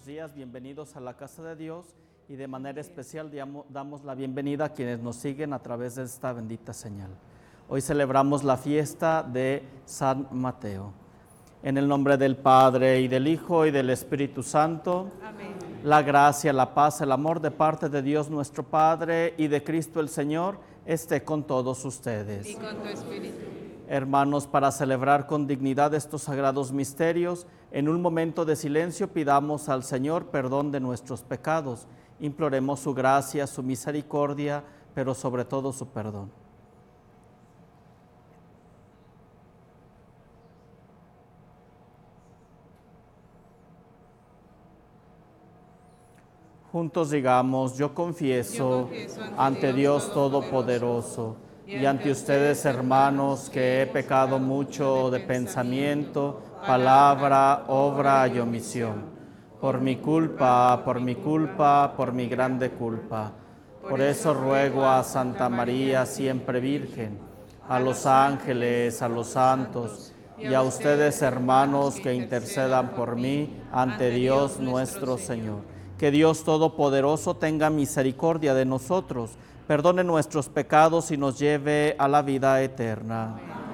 días, bienvenidos a la casa de Dios y de manera especial damos la bienvenida a quienes nos siguen a través de esta bendita señal. Hoy celebramos la fiesta de San Mateo. En el nombre del Padre y del Hijo y del Espíritu Santo. Amén. La gracia, la paz, el amor de parte de Dios nuestro Padre y de Cristo el Señor esté con todos ustedes. Y con tu espíritu. Hermanos, para celebrar con dignidad estos sagrados misterios, en un momento de silencio pidamos al Señor perdón de nuestros pecados. Imploremos su gracia, su misericordia, pero sobre todo su perdón. Juntos digamos, yo confieso ante Dios Todopoderoso y ante ustedes, hermanos, que he pecado mucho de pensamiento, palabra, obra y omisión. Por mi culpa, por mi grande culpa. Por eso ruego a Santa María, siempre Virgen, a los ángeles, a los santos y a ustedes, hermanos, que intercedan por mí ante Dios nuestro Señor. Que Dios Todopoderoso tenga misericordia de nosotros, perdone nuestros pecados y nos lleve a la vida eterna.